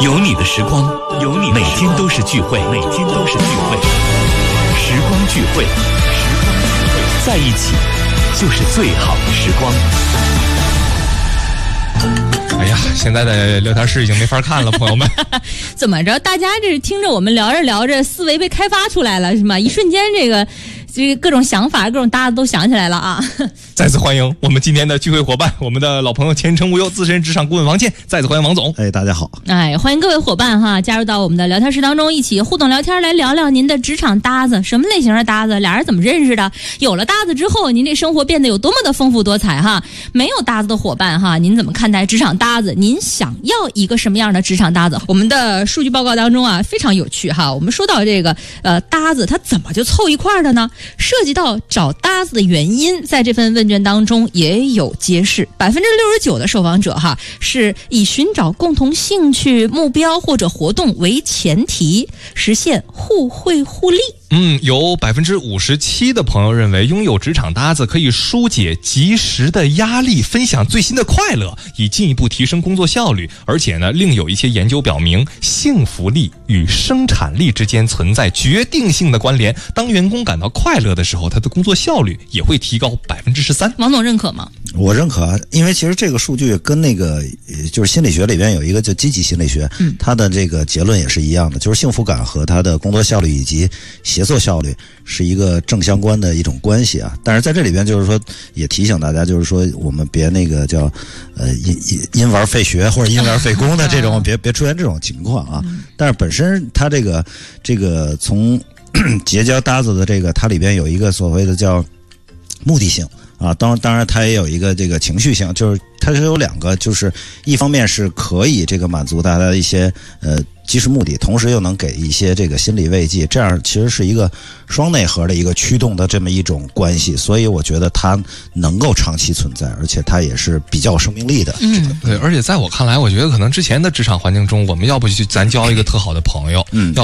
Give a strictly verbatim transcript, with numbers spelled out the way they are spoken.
有你的时光，有你每天都是聚会，每天都是聚会。时光聚会，时光聚会，在一起就是最好的时光。 哎呀，现在的聊天室已经没法看了，朋友们。 怎么着？大家这听着我们聊着聊着，思维被开发出来了，是吗？一瞬间，这个这各种想法、各种搭子都想起来了啊！ 再次欢迎我们今天的聚会伙伴，我们的老朋友前程无忧资深职场顾问王健。再次欢迎王总。 哎，大家好。 哎，欢迎各位伙伴哈，加入到我们的聊天室当中，一起互动聊天，来聊聊您的职场搭子，什么类型的搭子，俩人怎么认识的？有了搭子之后，您这生活变得有多么的丰富多彩哈？没有搭子的伙伴哈，您怎么看待职场搭子？您想要一个什么样的职场搭子？我们的数据报告当中啊，非常有趣哈。我们说到这个呃搭子，它怎么就凑一块的呢？涉及到找搭子的原因，在这份问卷当中也有揭示，百分之六十九的受访者哈是以寻找共同兴趣、目标或者活动为前提，实现互惠互利。 嗯，有百分之五十七的朋友认为，拥有职场搭子可以疏解及时的压力，分享最新的快乐，以进一步提升工作效率。而且呢，另有一些研究表明，幸福力与生产力之间存在决定性的关联。当员工感到快乐的时候，他的工作效率也会提高百分之十三。 王总认可吗？ 我认可，因为其实这个数据跟那个就是心理学里边有一个叫积极心理学，嗯，它的这个结论也是一样的，就是幸福感和他的工作效率以及协作效率是一个正相关的一种关系啊。但是在这里边就是说，也提醒大家，就是说我们别那个叫呃因因因玩废学或者因玩废工的这种，别别出现这种情况啊。但是本身它这个这个从结交搭子的这个，它里边有一个所谓的叫目的性。啊，当当然，它也有一个这个情绪性，就是它是有两个，就是一方面是可以这个满足大家的一些呃基石目的，同时又能给一些这个心理慰藉，这样其实是一个双内核的一个驱动的这么一种关系，所以我觉得它能够长期存在，而且它也是比较有生命力的。 嗯，对，而且在我看来，我觉得可能之前的职场环境中，我们要不就咱交一个特好的朋友，嗯，要